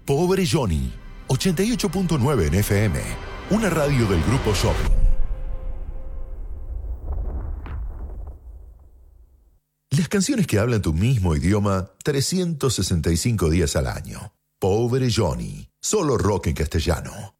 Pobre Johnny, 88.9 en FM, una radio del Grupo Shopping. Las canciones que hablan tu mismo idioma 365 días al año. Pobre Johnny, solo rock en castellano.